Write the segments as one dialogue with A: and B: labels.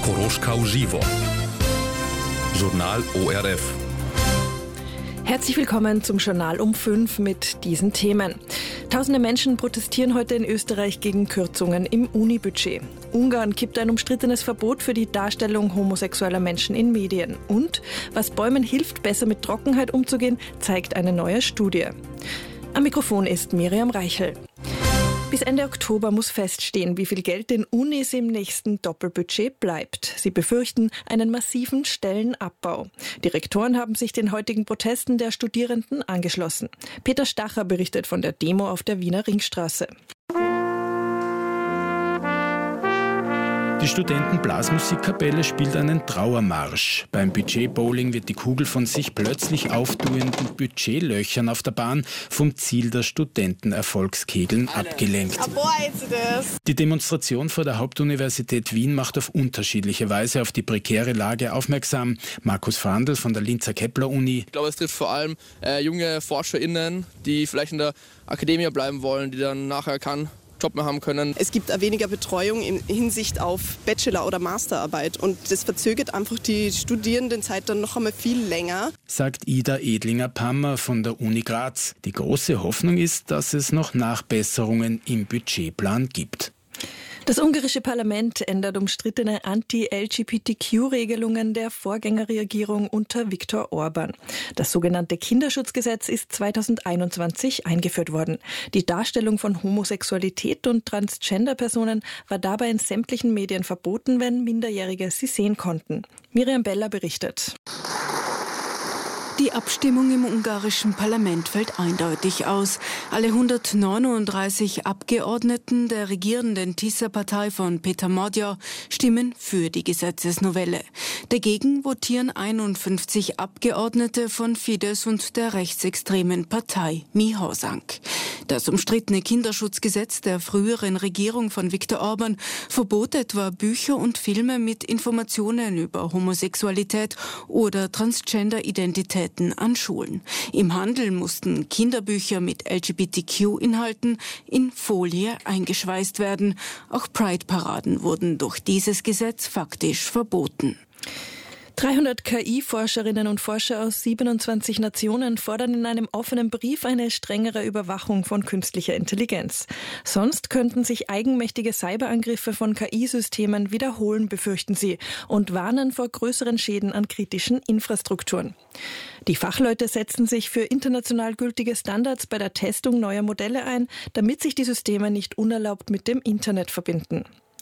A: Koroschkau Żywo. Journal ORF.
B: Herzlich willkommen zum Journal um 5 mit diesen Themen. Tausende Menschen protestieren heute in Österreich gegen Kürzungen im Uni-Budget. Ungarn kippt ein umstrittenes Verbot für die Darstellung homosexueller Menschen in Medien. Und was Bäumen hilft, besser mit Trockenheit umzugehen, zeigt eine neue Studie. Am Mikrofon ist Miriam Reichel. Bis Ende Oktober muss feststehen, wie viel Geld den Unis im nächsten Doppelbudget bleibt. Sie befürchten einen massiven Stellenabbau. Die Rektoren haben sich den heutigen Protesten der Studierenden angeschlossen. Peter Stacher berichtet von der Demo auf der Wiener Ringstraße.
C: Die Studentenblasmusikkapelle spielt einen Trauermarsch. Beim Budgetbowling wird die Kugel von sich plötzlich auftuenden Budgetlöchern auf der Bahn vom Ziel der Studentenerfolgskegeln abgelenkt. Die Demonstration vor der Hauptuniversität Wien macht auf unterschiedliche Weise auf die prekäre Lage aufmerksam. Markus Frandl von der Linzer Kepler-Uni.
D: Ich glaube, es trifft vor allem junge ForscherInnen, die vielleicht in der Akademie bleiben wollen, die dann nachher keinen Job mehr haben können.
E: Es gibt auch weniger Betreuung in Hinsicht auf Bachelor- oder Masterarbeit und das verzögert einfach die Studierendenzeit dann noch einmal viel länger.
C: Sagt Ida Edlinger-Pammer von der Uni Graz. Die große Hoffnung ist, dass es noch Nachbesserungen im Budgetplan gibt.
B: Das ungarische Parlament ändert umstrittene Anti-LGBTQ-Regelungen der Vorgängerregierung unter Viktor Orban. Das sogenannte Kinderschutzgesetz ist 2021 eingeführt worden. Die Darstellung von Homosexualität und Transgender-Personen war dabei in sämtlichen Medien verboten, wenn Minderjährige sie sehen konnten. Miriam Beller berichtet.
F: Die Abstimmung im ungarischen Parlament fällt eindeutig aus. Alle 139 Abgeordneten der regierenden Tisza-Partei von Peter Magyar stimmen für die Gesetzesnovelle. Dagegen votieren 51 Abgeordnete von Fidesz und der rechtsextremen Partei Mihasank. Das umstrittene Kinderschutzgesetz der früheren Regierung von Viktor Orban verbot etwa Bücher und Filme mit Informationen über Homosexualität oder Transgender-Identität an Schulen. Im Handel mussten Kinderbücher mit LGBTQ-Inhalten in Folie eingeschweißt werden. Auch Pride-Paraden wurden durch dieses Gesetz faktisch verboten.
B: 300 KI-Forscherinnen und Forscher aus 27 Nationen fordern in einem offenen Brief eine strengere Überwachung von künstlicher Intelligenz. Sonst könnten sich eigenmächtige Cyberangriffe von KI-Systemen wiederholen, befürchten sie, und warnen vor größeren Schäden an kritischen Infrastrukturen. Die Fachleute setzen sich für international gültige Standards bei der Testung neuer Modelle ein, damit sich die Systeme nicht unerlaubt mit dem Internet verbinden.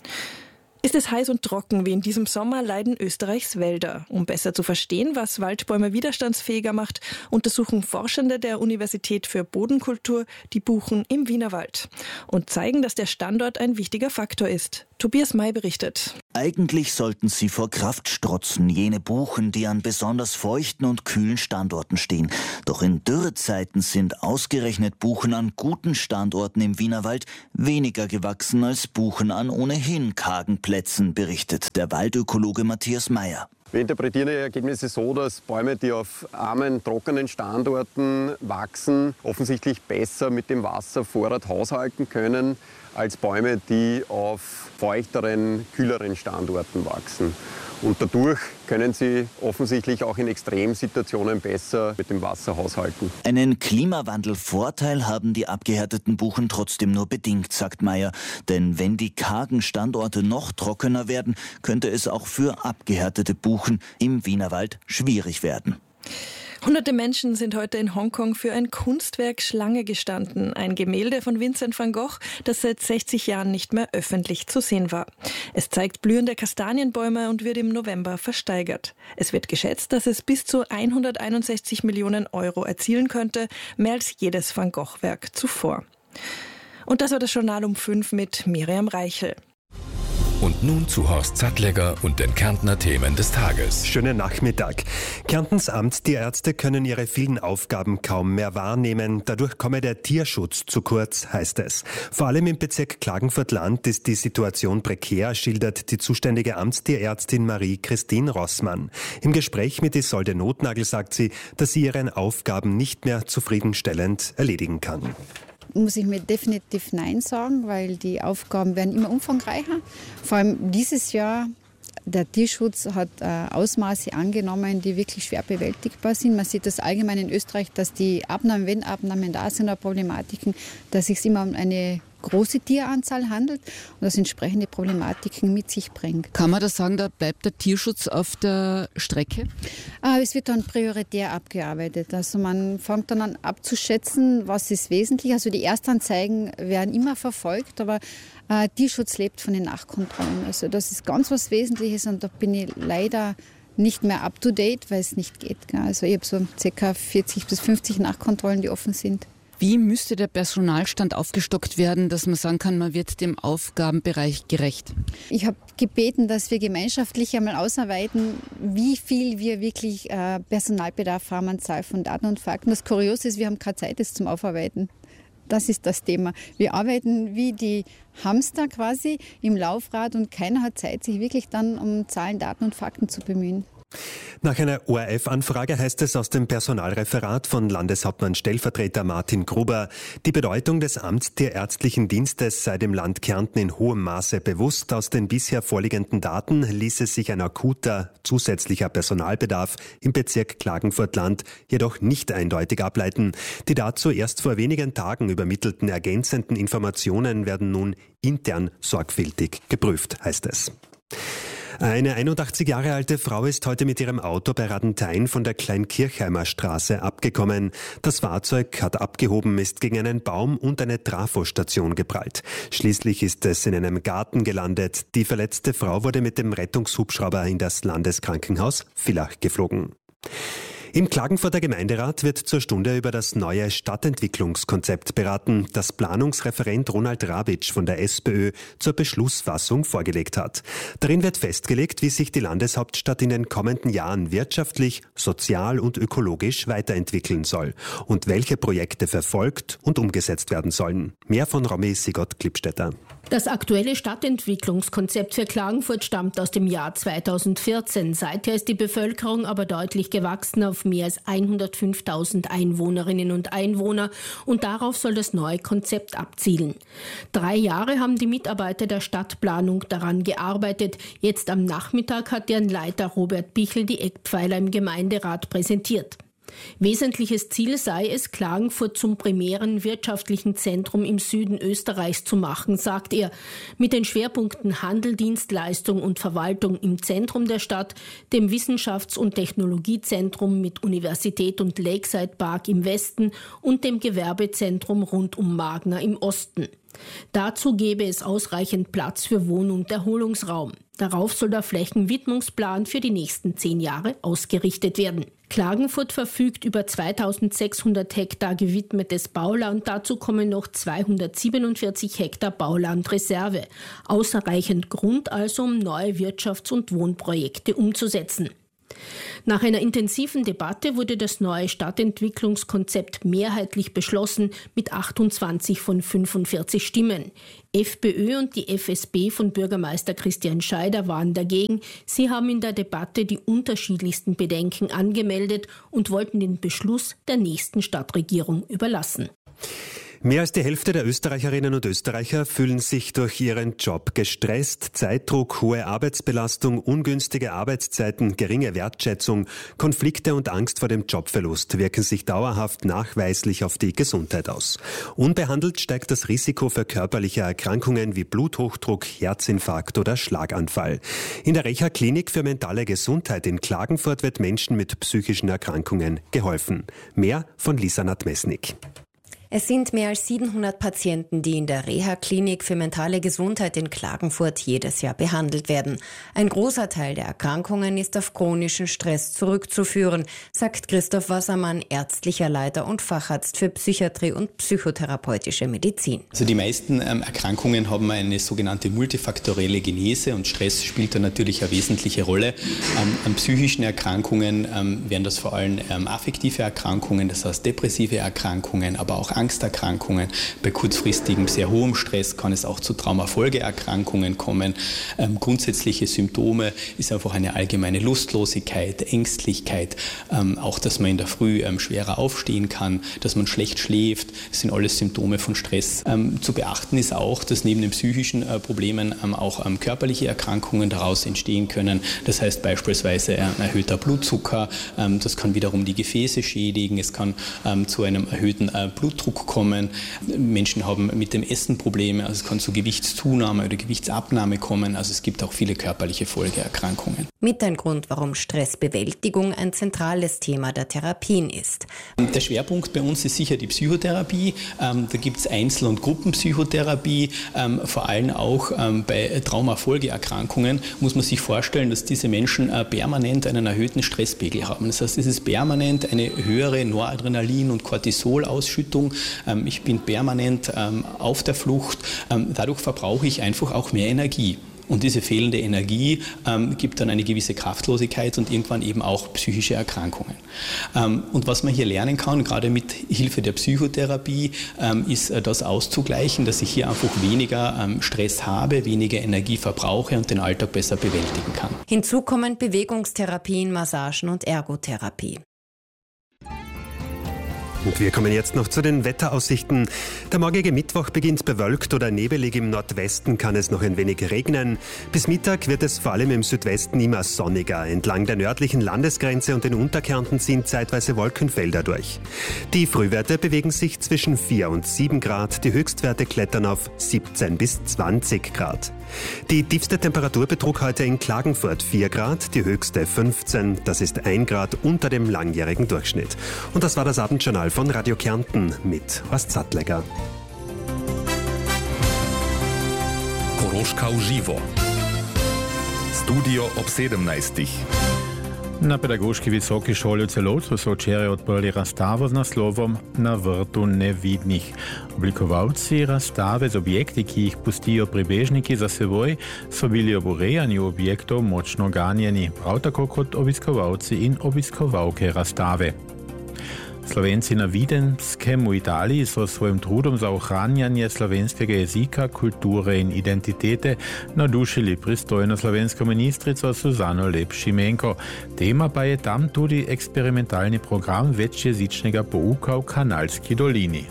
B: Ist es heiß und trocken wie in diesem Sommer, leiden Österreichs Wälder. Um besser zu verstehen, was Waldbäume widerstandsfähiger macht, untersuchen Forschende der Universität für Bodenkultur die Buchen im Wienerwald und zeigen, dass der Standort ein wichtiger Faktor ist. Tobias May berichtet.
G: Eigentlich sollten sie vor Kraft strotzen, jene Buchen, die an besonders feuchten und kühlen Standorten stehen. Doch in Dürrezeiten sind ausgerechnet Buchen an guten Standorten im Wienerwald weniger gewachsen als Buchen an ohnehin kargen Plätzen, berichtet der Waldökologe Matthias Meyer.
H: Wir interpretieren die Ergebnisse so, dass Bäume, die auf armen, trockenen Standorten wachsen, offensichtlich besser mit dem Wasservorrat haushalten können als Bäume, die auf feuchteren, kühleren Standorten wachsen. Und dadurch können sie offensichtlich auch in Extremsituationen besser mit dem Wasser haushalten.
G: Einen Klimawandelvorteil haben die abgehärteten Buchen trotzdem nur bedingt, sagt Meyer. Denn wenn die kargen Standorte noch trockener werden, könnte es auch für abgehärtete Buchen im Wienerwald schwierig werden.
B: Hunderte Menschen sind heute in Hongkong für ein Kunstwerk Schlange gestanden. Ein Gemälde von Vincent van Gogh, das seit 60 Jahren nicht mehr öffentlich zu sehen war. Es zeigt blühende Kastanienbäume und wird im November versteigert. Es wird geschätzt, dass es bis zu 161 Millionen Euro erzielen könnte, mehr als jedes Van Gogh-Werk zuvor. Und das war das Journal um 5 mit Miriam Reichel.
A: Und nun zu Horst Sattlegger und den Kärntner Themen des Tages.
I: Schönen Nachmittag. Kärntens Amtstierärzte können ihre vielen Aufgaben kaum mehr wahrnehmen. Dadurch komme der Tierschutz zu kurz, heißt es. Vor allem im Bezirk Klagenfurt-Land ist die Situation prekär, schildert die zuständige Amtstierärztin Marie-Christine Rossmann. Im Gespräch mit Isolde Notnagel sagt sie, dass sie ihre Aufgaben nicht mehr zufriedenstellend erledigen kann.
J: Muss ich mir definitiv Nein sagen, weil die Aufgaben werden immer umfangreicher. Vor allem dieses Jahr der Tierschutz hat Ausmaße angenommen, die wirklich schwer bewältigbar sind. Man sieht das allgemein in Österreich, dass die Abnahmen, wenn Abnahmen da sind oder Problematiken, dass es sich immer um eine große Tieranzahl handelt und das entsprechende Problematiken mit sich bringt.
K: Kann man da sagen, da bleibt der Tierschutz auf der Strecke?
J: Es wird dann prioritär abgearbeitet. Also man fängt dann an abzuschätzen, was ist wesentlich. Also die Erstanzeigen werden immer verfolgt, aber Tierschutz lebt von den Nachkontrollen. Also das ist ganz was Wesentliches und da bin ich leider nicht mehr up to date, weil es nicht geht. Also ich habe so ca. 40 bis 50 Nachkontrollen, die offen sind.
K: Wie müsste der Personalstand aufgestockt werden, dass man sagen kann, man wird dem Aufgabenbereich gerecht?
J: Ich habe gebeten, dass wir gemeinschaftlich einmal ausarbeiten, wie viel wir wirklich Personalbedarf haben an Zahl von Daten und Fakten. Das Kuriose ist, wir haben keine Zeit, das zum Aufarbeiten. Das ist das Thema. Wir arbeiten wie die Hamster quasi im Laufrad und keiner hat Zeit, sich wirklich dann um Zahlen, Daten und Fakten zu bemühen.
I: Nach einer ORF-Anfrage heißt es aus dem Personalreferat von Landeshauptmann Stellvertreter Martin Gruber, die Bedeutung des Amtstierärztlichen Dienstes sei dem Land Kärnten in hohem Maße bewusst. Aus den bisher vorliegenden Daten ließe sich ein akuter zusätzlicher Personalbedarf im Bezirk Klagenfurt-Land jedoch nicht eindeutig ableiten. Die dazu erst vor wenigen Tagen übermittelten ergänzenden Informationen werden nun intern sorgfältig geprüft, heißt es. Eine 81 Jahre alte Frau ist heute mit ihrem Auto bei Radenthein von der Kleinkirchheimer Straße abgekommen. Das Fahrzeug hat abgehoben, ist gegen einen Baum und eine Trafostation geprallt. Schließlich ist es in einem Garten gelandet. Die verletzte Frau wurde mit dem Rettungshubschrauber in das Landeskrankenhaus Villach geflogen. Im Klagenfurter Gemeinderat wird zur Stunde über das neue Stadtentwicklungskonzept beraten, das Planungsreferent Ronald Rabitsch von der SPÖ zur Beschlussfassung vorgelegt hat. Darin wird festgelegt, wie sich die Landeshauptstadt in den kommenden Jahren wirtschaftlich, sozial und ökologisch weiterentwickeln soll und welche Projekte verfolgt und umgesetzt werden sollen. Mehr von Romy Sigott-Klippstätter.
L: Das aktuelle Stadtentwicklungskonzept für Klagenfurt stammt aus dem Jahr 2014. Seither ist die Bevölkerung aber deutlich gewachsen auf mehr als 105.000 Einwohnerinnen und Einwohner und darauf soll das neue Konzept abzielen. 3 Jahre haben die Mitarbeiter der Stadtplanung daran gearbeitet. Jetzt am Nachmittag hat deren Leiter Robert Bichl die Eckpfeiler im Gemeinderat präsentiert. Wesentliches Ziel sei es, Klagenfurt zum primären wirtschaftlichen Zentrum im Süden Österreichs zu machen, sagt er. Mit den Schwerpunkten Handel, Dienstleistung und Verwaltung im Zentrum der Stadt, dem Wissenschafts- und Technologiezentrum mit Universität und Lakeside Park im Westen und dem Gewerbezentrum rund um Magna im Osten. Dazu gäbe es ausreichend Platz für Wohn- und Erholungsraum. Darauf soll der Flächenwidmungsplan für die nächsten 10 Jahre ausgerichtet werden. Klagenfurt verfügt über 2600 Hektar gewidmetes Bauland. Dazu kommen noch 247 Hektar Baulandreserve. Ausreichend Grund also, um neue Wirtschafts- und Wohnprojekte umzusetzen. Nach einer intensiven Debatte wurde das neue Stadtentwicklungskonzept mehrheitlich beschlossen mit 28 von 45 Stimmen. FPÖ und die FSB von Bürgermeister Christian Scheider waren dagegen. Sie haben in der Debatte die unterschiedlichsten Bedenken angemeldet und wollten den Beschluss der nächsten Stadtregierung überlassen.
I: Mehr als die Hälfte der Österreicherinnen und Österreicher fühlen sich durch ihren Job gestresst. Zeitdruck, hohe Arbeitsbelastung, ungünstige Arbeitszeiten, geringe Wertschätzung, Konflikte und Angst vor dem Jobverlust wirken sich dauerhaft nachweislich auf die Gesundheit aus. Unbehandelt steigt das Risiko für körperliche Erkrankungen wie Bluthochdruck, Herzinfarkt oder Schlaganfall. In der Reha-Klinik für mentale Gesundheit in Klagenfurt wird Menschen mit psychischen Erkrankungen geholfen. Mehr von Lisa Nadmesnik.
M: Es sind mehr als 700 Patienten, die in der Reha-Klinik für mentale Gesundheit in Klagenfurt jedes Jahr behandelt werden. Ein großer Teil der Erkrankungen ist auf chronischen Stress zurückzuführen, sagt Christoph Wassermann, ärztlicher Leiter und Facharzt für Psychiatrie und psychotherapeutische Medizin.
N: Also die meisten Erkrankungen haben eine sogenannte multifaktorielle Genese und Stress spielt da natürlich eine wesentliche Rolle. An psychischen Erkrankungen wären das vor allem affektive Erkrankungen, das heißt depressive Erkrankungen, aber auch Angsterkrankungen. Bei kurzfristigem, sehr hohem Stress kann es auch zu Traumafolgeerkrankungen kommen. Grundsätzliche Symptome ist einfach eine allgemeine Lustlosigkeit, Ängstlichkeit, auch dass man in der Früh schwerer aufstehen kann, dass man schlecht schläft. Das sind alles Symptome von Stress. Zu beachten ist auch, dass neben den psychischen Problemen auch körperliche Erkrankungen daraus entstehen können. Das heißt beispielsweise ein erhöhter Blutzucker, das kann wiederum die Gefäße schädigen, es kann zu einem erhöhten Blutdruck kommen. Menschen haben mit dem Essen Probleme, also es kann zu Gewichtszunahme oder Gewichtsabnahme kommen. Also es gibt auch viele körperliche Folgeerkrankungen.
M: Mit ein Grund, warum Stressbewältigung ein zentrales Thema der Therapien ist.
N: Der Schwerpunkt bei uns ist sicher die Psychotherapie. Da gibt es Einzel- und Gruppenpsychotherapie. Vor allem auch bei Traumafolgeerkrankungen muss man sich vorstellen, dass diese Menschen permanent einen erhöhten Stresspegel haben. Das heißt, es ist permanent eine höhere Noradrenalin- und Cortisolausschüttung. Ich bin permanent auf der Flucht. Dadurch verbrauche ich einfach auch mehr Energie. Und diese fehlende Energie gibt dann eine gewisse Kraftlosigkeit und irgendwann eben auch psychische Erkrankungen. Und was man hier lernen kann, gerade mit Hilfe der Psychotherapie, ist das auszugleichen, dass ich hier einfach weniger Stress habe, weniger Energie verbrauche und den Alltag besser bewältigen kann.
M: Hinzu kommen Bewegungstherapien, Massagen und Ergotherapie.
I: Und wir kommen jetzt noch zu den Wetteraussichten. Der morgige Mittwoch beginnt bewölkt oder nebelig. Im Nordwesten kann es noch ein wenig regnen. Bis Mittag wird es vor allem im Südwesten immer sonniger. Entlang der nördlichen Landesgrenze und den Unterkärnten ziehen zeitweise Wolkenfelder durch. Die Frühwerte bewegen sich zwischen 4 und 7 Grad. Die Höchstwerte klettern auf 17 bis 20 Grad. Die tiefste Temperatur betrug heute in Klagenfurt 4 Grad, die höchste 15. Das ist 1 Grad unter dem langjährigen Durchschnitt. Und das war das Abendjournal von Radio Kärnten mit Horst Sattlegger.
A: Horoška uživo. Studio ob 17.
O: Na pedagoški visoki šoli v Celovcu so včeraj odprli razstavo z naslovom Na vrtu nevidnih. Oblikovalci razstave z objekti, ki jih pustijo prebežniki za seboj, so bili ob urejanju objektov močno ganjeni, prav tako kot obiskovalci in obiskovalke razstave. Slovenci na Videnskem v Italiji so s svojim trudom za ohranjanje slovenskega jezika, kulture in identitete navdušili pristojno slovensko ministrico Suzano Lep-Šimenko. Tema pa je tam tudi eksperimentalni program večjezičnega pouka v Kanalski dolini.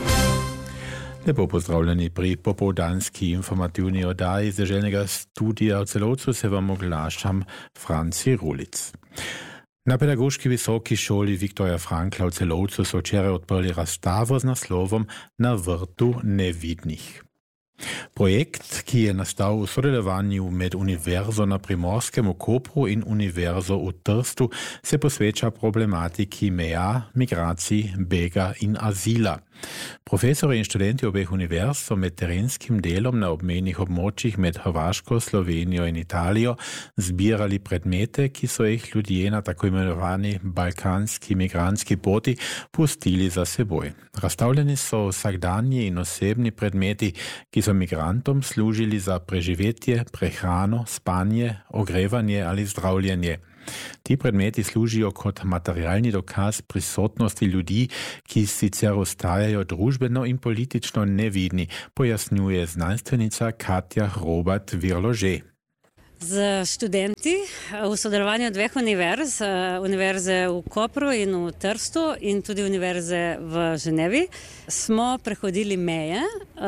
O: Lepo pozdravljeni pri popoldanski informativni oddaji z deželnega studia v Celovcu, se vam oglašam Franci Rulic. Na pedagoški visoki šoli Viktorja Frankla v Celovcu so včeraj odprli razstavo z naslovom Na vrtu nevidnih. Projekt, ki je nastal v sodelovanju med Univerzo na Primorskem v Kopru in Univerzo v Trstu, se posveča problematiki meja, migracij, bega in azila. Profesori in študenti obeh univerz so med terenskim delom na obmejnih območjih med Hrvaško, Slovenijo in Italijo zbirali predmete, ki so jih ljudje na tako imenovani balkanski migrantski poti pustili za seboj. Razstavljeni so vsakdanji in osebni predmeti, ki so migrantom služili za preživetje, prehrano, spanje, ogrevanje ali zdravljenje. Ti predmeti služijo kot materialni dokaz prisotnosti ljudi, ki sicer ostajajo družbeno in politično nevidni, pojasnjuje znanstvenica Katja Hrobat-Virlože.
P: Z študenti v sodelovanju dveh univerz, Univerze v Kopru in v Trstu in tudi Univerze v Ženevi, smo prehodili meje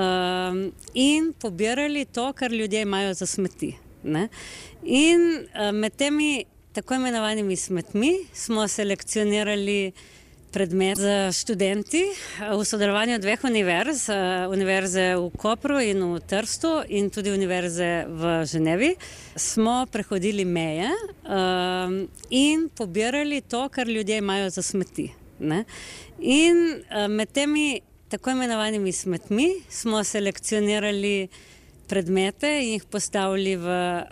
P: in pobirali to, kar ljudje imajo za smeti. In med temi tako imenovanimi smetmi smo selekcionirali predmet z študenti v sodelovanju dveh univerz, Univerze v Kopru in v Trstu in tudi Univerze v Ženevi, smo prehodili meje in pobirali to, kar ljudje imajo za smeti. In med temi tako imenovanimi smetmi smo selekcionirali predmete in jih postavili v